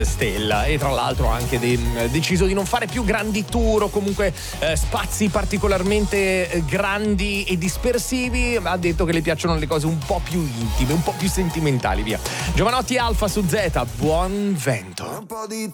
Stella, e tra l'altro ha anche deciso di non fare più grandi tour o comunque spazi particolarmente grandi e dispersivi. Ha detto che le piacciono le cose un po' più intime, un po' più sentimentali. Via Giovanotti, Alfa su Z, buon vento.